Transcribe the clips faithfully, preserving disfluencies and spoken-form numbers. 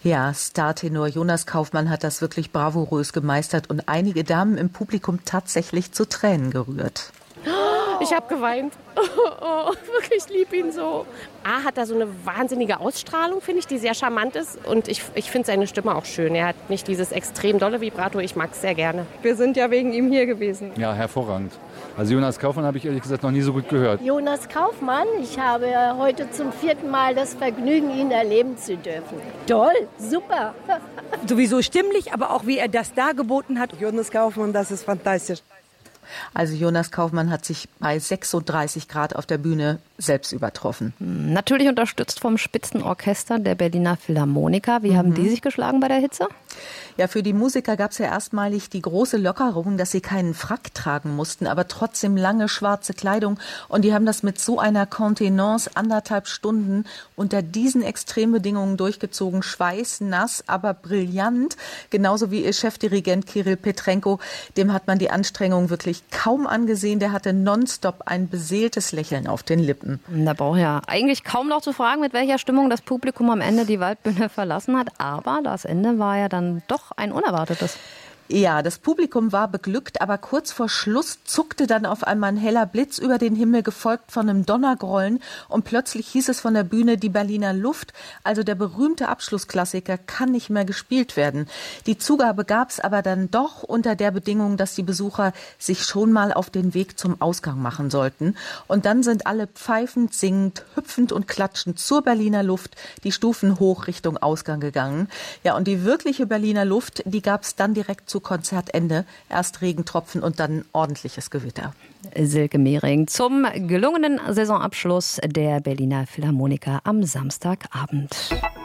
Ja, Startenor Jonas Kaufmann hat das wirklich bravourös gemeistert und einige Damen im Publikum tatsächlich zu Tränen gerührt. Ich habe geweint. Oh, oh, wirklich, ich liebe ihn so. A hat er so eine wahnsinnige Ausstrahlung, finde ich, die sehr charmant ist. Und ich, ich finde seine Stimme auch schön. Er hat nicht dieses extrem dolle Vibrato. Ich mag es sehr gerne. Wir sind ja wegen ihm hier gewesen. Ja, hervorragend. Also Jonas Kaufmann habe ich ehrlich gesagt noch nie so gut gehört. Jonas Kaufmann, ich habe heute zum vierten Mal das Vergnügen, ihn erleben zu dürfen. Toll, super. Sowieso stimmlich, aber auch wie er das dargeboten hat. Jonas Kaufmann, das ist fantastisch. Also Jonas Kaufmann hat sich bei sechsunddreißig Grad auf der Bühne selbst übertroffen. Natürlich unterstützt vom Spitzenorchester der Berliner Philharmoniker. Wie Mhm. haben die sich geschlagen bei der Hitze? Ja, für die Musiker gab es ja erstmalig die große Lockerung, dass sie keinen Frack tragen mussten, aber trotzdem lange schwarze Kleidung. Und die haben das mit so einer Kontenance anderthalb Stunden unter diesen Extrembedingungen durchgezogen. Schweißnass, aber brillant. Genauso wie ihr Chefdirigent Kirill Petrenko. Dem hat man die Anstrengung wirklich kaum angesehen. Der hatte nonstop ein beseeltes Lächeln auf den Lippen. Da braucht ja eigentlich kaum noch zu fragen, mit welcher Stimmung das Publikum am Ende die Waldbühne verlassen hat. Aber das Ende war ja dann doch ein unerwartetes. Ja, das Publikum war beglückt, aber kurz vor Schluss zuckte dann auf einmal ein heller Blitz über den Himmel, gefolgt von einem Donnergrollen. Und plötzlich hieß es von der Bühne, die Berliner Luft, also der berühmte Abschlussklassiker, kann nicht mehr gespielt werden. Die Zugabe gab's aber dann doch unter der Bedingung, dass die Besucher sich schon mal auf den Weg zum Ausgang machen sollten. Und dann sind alle pfeifend, singend, hüpfend und klatschend zur Berliner Luft die Stufen hoch Richtung Ausgang gegangen. Ja, und die wirkliche Berliner Luft, die gab's dann direkt zu Konzertende. Erst Regentropfen und dann ordentliches Gewitter. Silke Mehring zum gelungenen Saisonabschluss der Berliner Philharmoniker am Samstagabend.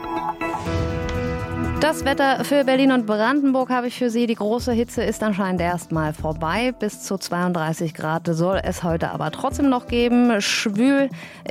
Das Wetter für Berlin und Brandenburg habe ich für Sie. Die große Hitze ist anscheinend erstmal vorbei. Bis zu zweiunddreißig Grad soll es heute aber trotzdem noch geben. Schwül